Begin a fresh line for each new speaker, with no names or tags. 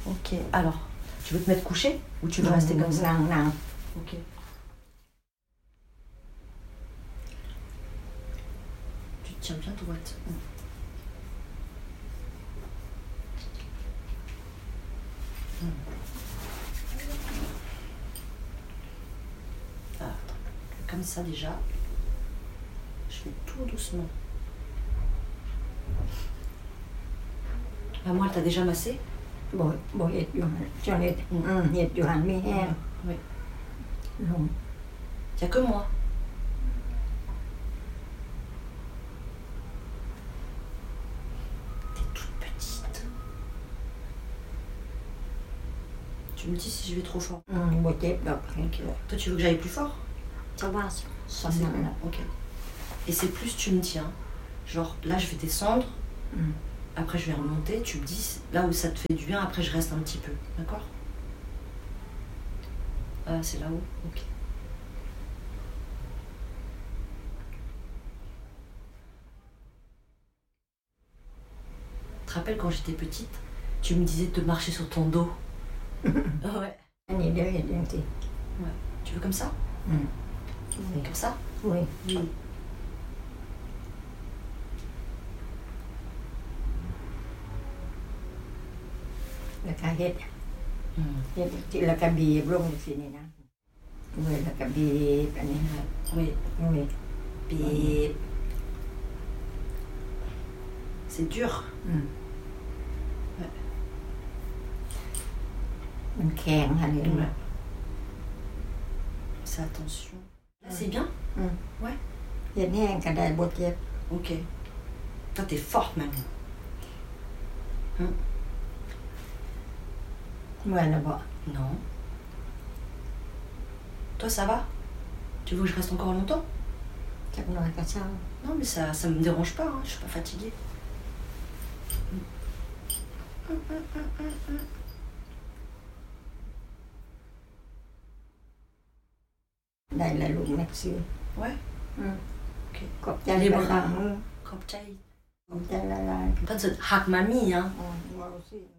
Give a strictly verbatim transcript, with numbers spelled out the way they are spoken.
Ok, alors, tu veux te mettre couché ou tu veux
non,
rester comme ça?
Non, non.
Ok. Tu te tiens bien droite. Hum. Ah, attends. Comme ça déjà. Je fais tout doucement. La moelle, t'as déjà massé?
บ่บ่เฮ็ดอยู่หั่นช่วงนี้อืมเฮ็ดอยู่หั่นมีแห้ง
Oui.
ลง
Il n'y a que moi. T'es toute petite. Tu me dis si je vais trop fort.
อืมบ่เจ็บดอกแค่
Ok. Toi, tu veux que j'aille plus fort?
จะว่าสำ
C'est
นัก
bon.
น่ะ
Ok. Et c'est plus tu me tiens. Genre là, je vais descendre.
อืม
Après, je vais remonter. Tu me dis là où ça te fait du bien. Après, je reste un petit peu. D'accord? Ah, c'est là-haut? Ok. Tu te rappelles quand j'étais petite, tu me disais de marcher sur ton dos? Ouais.
อันนี้เดี๋ยวเฮ็ดจังซี่
Ouais. Tu veux comme ça?
อืม
Comme ça?
อุ้ย
Oui.
แล้วก็เฮ็ด
Hum.
เฮ็ดจังซี่แล้วก็บีบลงจังซี่นี่นะเว้ยแล้วก็บีบอันนี้นะ
Oui.
อุ้ยบีบ
C'est dur.
อืมมันแข็งหั่นนี่
Ouais. Fais attention. Là, c'est bien?
อืม
Ouais.
เฮ็ดแห้งก็ได้บ่เจ็บ
Ok. Toi, t'es forte même. Hum.
เมื่อยแล้วบ่
Non. Toi, ça va? Tu veux que je reste encore longtemps?
จักหน่อยก็เช้า
Non, mais ça ça me dérange pas, hein. Je suis pas fatiguée. Hum. Hum, hum, hum, hum, hum.
ได้แล้วลูกแม็กซี่
Ouais.
อืม
Ok.
ขอบใจ
Les
ห
bras.
ลายๆมือ
Kopchai.
ขอบใจหลาย
Pas de hak mamie, hein.
ๆอ๋อบ่รู้สิ